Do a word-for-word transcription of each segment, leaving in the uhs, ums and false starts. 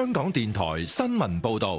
香港電台新聞報道。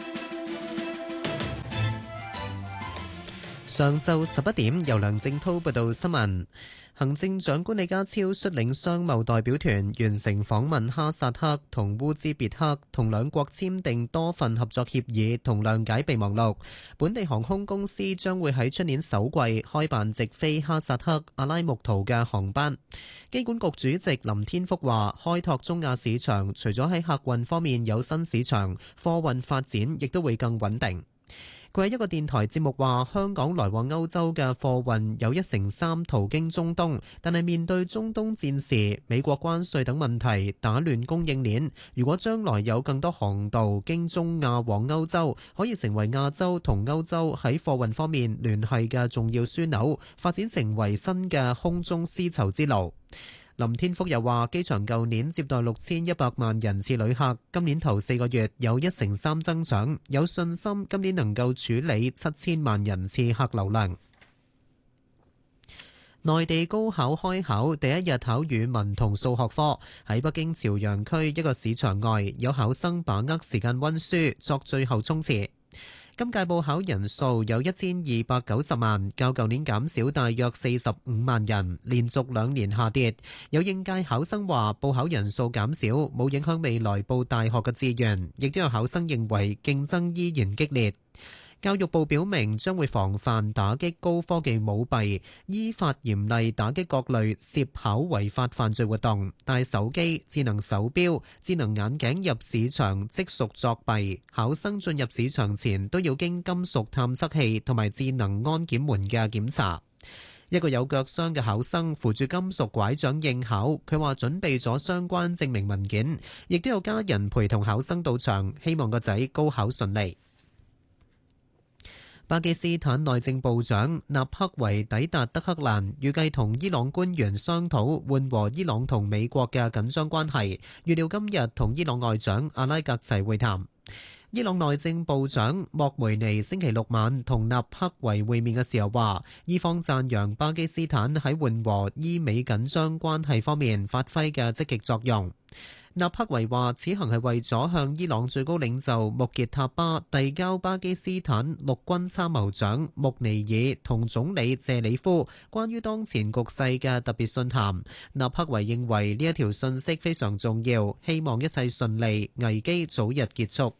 上晝十一點，由梁正滔報道新聞。行政長官李家超率領商貿代表團完成訪問哈薩克同烏茲別克，同兩國簽訂多份合作協議同諒解備忘錄。本地航空公司將會喺出年首季開辦直飛哈薩克阿拉木圖嘅航班。機管局主席林天福話，開拓中亞市場，除咗喺客運方面有新市場，貨運發展亦都會更穩定。佢喺一個電台節目話，香港來往歐洲嘅貨運有一成三途經中東，但係面對中東戰事、美國關稅等問題打亂供應鏈。如果將來有更多航道經中亞往歐洲，可以成為亞洲同歐洲喺貨運方面聯繫嘅重要樞紐，發展成為新嘅空中絲綢之路。林天福又話，機場舊年接待六千一百萬人次旅客，今年頭四個月有一成三增長，有信心今年能夠處理七千萬人次客流量。內地高考開考第一日考語文同數學科，喺北京朝陽區一個市場外，有考生把握時間溫書作最後衝刺。今屆報考人數有一千二百九十萬，較舊年減少大約四十五萬人，連續兩年下跌。有應屆考生話，報考人數減少冇影響未來報大學嘅志願，亦都有考生認為競爭依然激烈。教育部表明將會防範打擊高科技舞弊，依法嚴厲打擊各類涉考違法犯罪活動。帶手機、智能手錶、智能眼鏡入市場即屬作弊。考生進入市場前都要經金屬探測器同埋智能安檢門嘅檢查。一個有腳傷嘅考生扶住金屬拐杖應考，佢話準備咗相關證明文件，亦都有家人陪同考生到場，希望個仔高考順利。巴基斯坦內政部長納克維抵達德黑蘭，預計同伊朗官員商討緩和伊朗同美國嘅緊張關係，預料今日同伊朗外長阿拉格齊會談。伊朗內政部長莫梅尼星期六晚同納克維會面嘅時候話，伊方讚揚巴基斯坦喺緩和伊美緊張關係方面發揮嘅積極作用。納克維話，此行係為咗向伊朗最高領袖穆傑塔巴遞交巴基斯坦陸軍參謀長穆尼爾同總理謝里夫關於當前局勢嘅特別信函。納克維認為呢一條信息非常重要，希望一切順利，危機早日結束。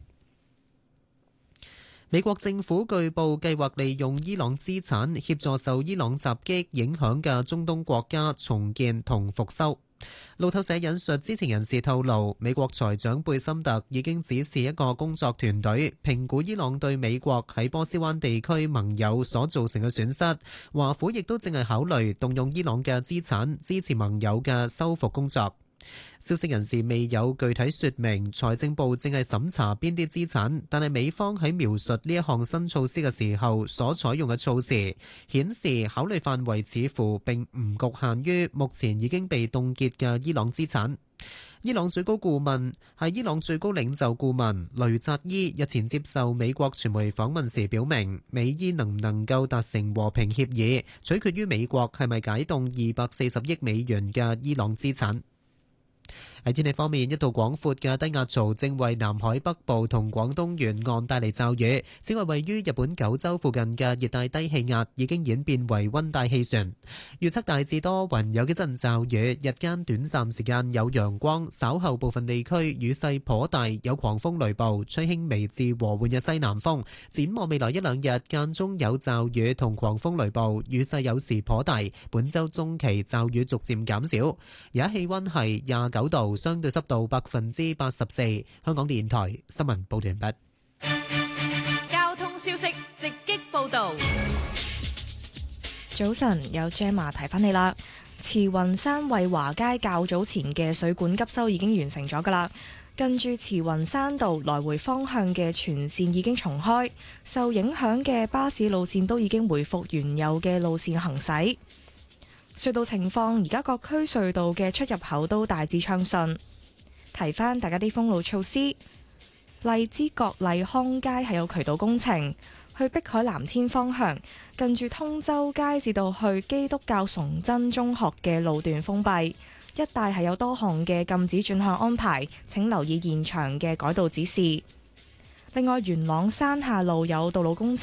美國政府據報計劃利用伊朗資產協助受伊朗襲擊影響嘅中東國家重建同復修。路透社引述知情人士透露，美國財長貝森特已經指示一個工作團隊評估伊朗對美國喺波斯灣地區盟友所造成嘅損失。華府亦都正係考慮動用伊朗嘅資產支持盟友嘅修復工作。消息人士未有具體說明財政部正係審查邊啲資產，但係美方喺描述呢一項新措施嘅時候所採用嘅措辭，顯示考慮範圍似乎並唔局限於目前已經被凍結嘅伊朗資產。伊朗最高顧問係伊朗最高領袖顧問雷扎伊日前接受美國傳媒訪問時表明，美伊能唔能夠達成和平協議，取決於美國係咪解凍二百四十億美元嘅伊朗資產。喺天氣方面，一道廣闊嘅低壓槽正為南海北部同廣東沿岸帶嚟驟雨。此外，位於日本九州附近嘅熱帶低氣壓已經演變為溫帶氣旋。預測大致多雲，有幾陣驟雨，日間短暫時間有陽光，稍後部分地區雨勢頗大，有狂風雷暴，吹輕微至和緩嘅西南風。展望未來一兩日，間中有驟雨同狂風雷暴，雨勢有時頗大。本週中期驟雨逐漸減少。而家氣溫係廿九度。相對濕度百分之八十四。香港電台新聞報道完畢。 交通消息直擊報道。 早晨，有 Gemma 提翻你啦。慈雲山惠華街較早前嘅水管急修已經完成咗噶啦，近住慈雲山道來回方向嘅全線已經重開，受影響嘅巴士路線都已經回復原有嘅路線行駛。隧道情況，而家各區隧道嘅出入口都大致暢順。提翻大家啲封路措施，荔枝角麗康街係有渠道工程，去碧海藍天方向，近住通州街至到去基督教崇真中學嘅路段封閉。 一帶係有多項嘅禁止轉向安排，請留意現場嘅改道指示。另外，元朗山下路有道路工程。